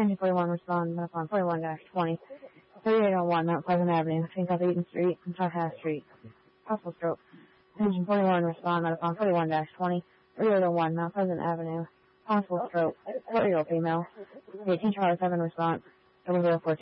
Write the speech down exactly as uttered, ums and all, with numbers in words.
Engine forty-one, respond on forty-one dash twenty, thirty-eight oh one Mount Pleasant Avenue, between South Eaton Street and South Half Street. Possible stroke. Engine forty-one, respond on forty-one dash twenty, thirty-eight oh one Mount Pleasant Avenue. Possible stroke. four-year-old female. eighteen Charlie seven, response. double zero four two.